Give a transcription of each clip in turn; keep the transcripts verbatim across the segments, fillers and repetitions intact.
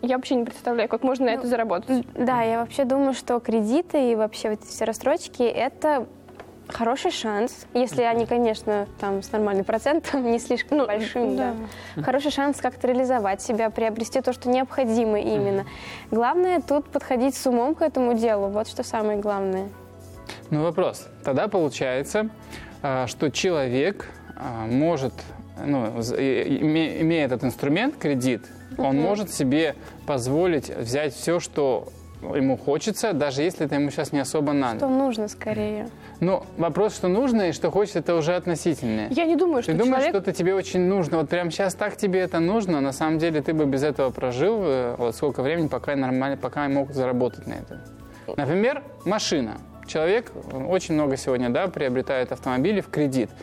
Я вообще не представляю, как можно на Ну, это заработать. Да, я вообще думаю, что кредиты и вообще вот эти все рассрочки – это хороший шанс, если они, конечно, там с нормальным процентом, не слишком Ну, большим, да. да. Хороший шанс как-то реализовать себя, приобрести то, что необходимо именно. Главное тут подходить с умом к этому делу, вот что самое главное. Ну, вопрос. Тогда получается, а, что человек а, может, ну, з- и- име- имея этот инструмент, кредит, он может себе позволить взять все, что ему хочется, даже если это ему сейчас не особо надо. Что нужно скорее. Ну, вопрос, что нужно и что хочется, это уже относительное. Я не думаю, Ты что думаешь, человек... что это тебе очень нужно, вот прямо сейчас так тебе это нужно, на самом деле ты бы без этого прожил э, вот сколько времени, пока нормально, пока мог заработать на это. Например, машина. Человек очень много сегодня, да, приобретает автомобили в кредит.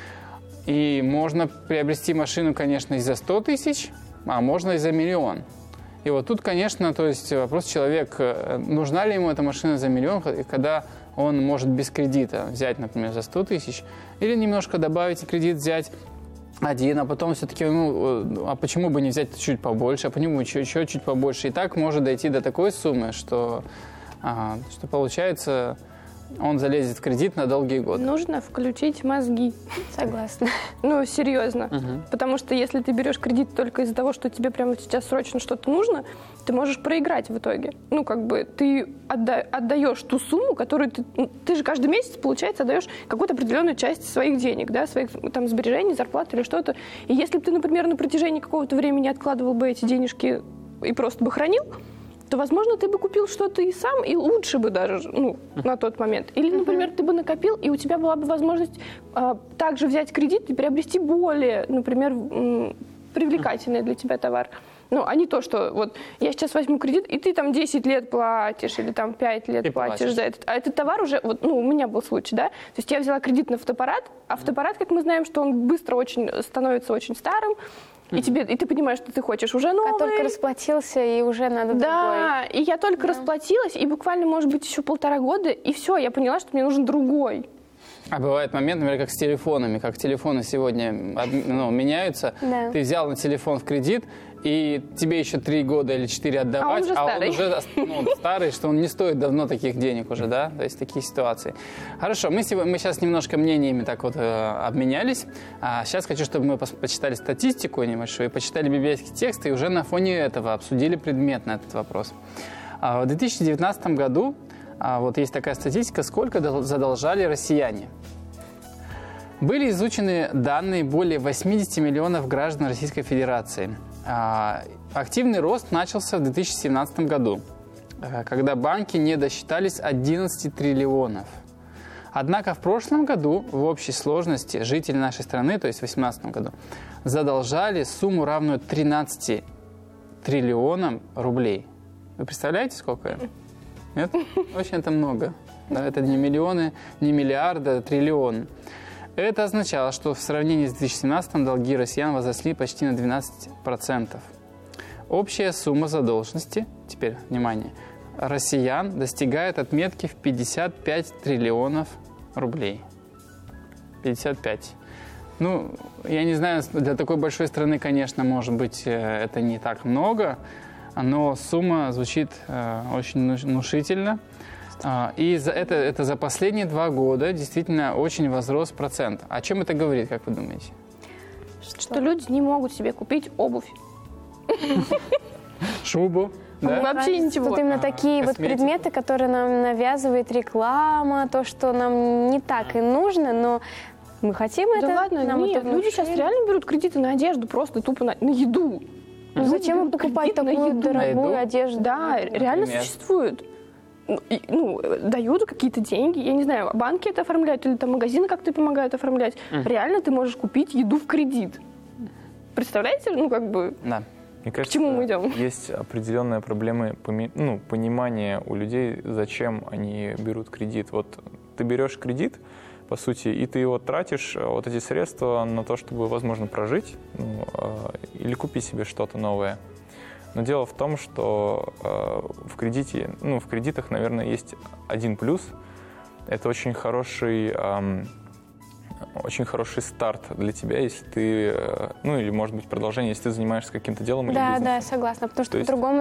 И можно приобрести машину, конечно, и за сто тысяч, а можно и за миллион. И вот тут, конечно, то есть вопрос человек, э, нужна ли ему эта машина за миллион, когда он может без кредита взять, например, за сто тысяч, или немножко добавить и кредит взять один, а потом все-таки, ну, а почему бы не взять чуть побольше, а почему бы еще, еще чуть побольше. И так может дойти до такой суммы, что, а, что получается, он залезет в кредит на долгие годы. Нужно включить мозги. Согласна. Ну, серьезно. Мгм. Потому что если ты берешь кредит только из-за того, что тебе прямо сейчас срочно что-то нужно, ты можешь проиграть в итоге. Ну, как бы ты отда- отдаешь ту сумму, которую ты... ну, ты же каждый месяц, получается, отдаешь какую-то определенную часть своих денег, да, своих там сбережений, зарплаты или что-то. И если бы ты, например, на протяжении какого-то времени откладывал бы эти денежки и просто бы хранил, то, возможно, ты бы купил что-то и сам, и лучше бы даже, ну, на тот момент. Или, например, ты бы накопил, и у тебя была бы возможность а, также взять кредит и приобрести более, например, м, привлекательный для тебя товар. Ну, а не то, что вот я сейчас возьму кредит, и ты там десять лет платишь, или там пять лет И платишь, платишь. за этот. А этот товар уже, вот, ну, у меня был случай, да, то есть я взяла кредит на фотоаппарат, а фотоаппарат, как мы знаем, что он быстро очень становится очень старым, и, тебе, и ты понимаешь, что ты хочешь уже новый. А только расплатился, и уже надо Да, и я только расплатилась, и буквально, может быть, еще полтора года, и все, я поняла, что мне нужен другой. А бывает момент, например, как с телефонами, как телефоны сегодня об- ну, меняются. Да. Ты взял на телефон в кредит, и тебе еще три года или четыре отдавать, уже старый. уже ну, старый, что он не стоит давно таких денег уже, да? То есть такие ситуации. Хорошо, мы, сегодня, мы сейчас немножко мнениями так вот э, обменялись. А сейчас хочу, чтобы мы пос- почитали статистику небольшую, и почитали библейский текст, и уже на фоне этого обсудили предметно этот вопрос. А в две тысячи девятнадцатом году а, вот есть такая статистика, сколько дол- задолжали россияне. Были изучены данные более восьмидесяти миллионов граждан Российской Федерации. А, Активный рост начался в две тысячи семнадцатом году, э, когда банки не досчитались одиннадцати триллионов. Однако в прошлом году в общей сложности жители нашей страны, то есть в две тысячи восемнадцатом году, задолжали сумму, равную тринадцати триллионам рублей. Вы представляете, сколько это? Нет? Очень это много. Да, это не миллионы, не миллиарды, а триллион. Это означало, что в сравнении с две тысячи семнадцатым долги россиян возросли почти на двенадцать процентов. Общая сумма задолженности, теперь, внимание, россиян достигает отметки в пятьдесят пять триллионов рублей. пятьдесят пять. Ну, я не знаю, для такой большой страны, конечно, может быть, э, это не так много, но сумма звучит э, очень внушительно. А, И за это, это за последние два года действительно очень возрос процент. О чем это говорит, как вы думаете? Что люди не могут себе купить обувь. Шубу? Ну, Да? вообще ничего. Тут именно А, такие вот косметику. предметы, которые нам навязывает реклама, то, что нам не так и нужно, но мы хотим Да это. ладно, нам нет, это люди сейчас внушили. реально берут кредиты на одежду, просто тупо на, на еду. Ну, Люди зачем им берут покупать кредит на такую еду. дорогую еду? одежду? Да, реально Например? существует. Ну, и, ну, дают какие-то деньги, я не знаю, банки это оформляют или там магазины как-то помогают оформлять. Реально ты можешь купить еду в кредит. Представляете? Ну, как бы, Да. Мне кажется, чему мы идем? есть определенные проблемы поми- ну, понимания у людей, зачем они берут кредит. Вот ты берешь кредит, по сути, и ты его тратишь, вот эти средства, на то, чтобы, возможно, прожить ну, э, или купить себе что-то новое. Но дело в том, что э, в кредите, ну, в кредитах, наверное, есть один плюс. Это очень хороший, эм, очень хороший старт для тебя, если ты, э, ну, или, может быть, продолжение, если ты занимаешься каким-то делом или Да, бизнесом. да, согласна, потому что То есть- по-другому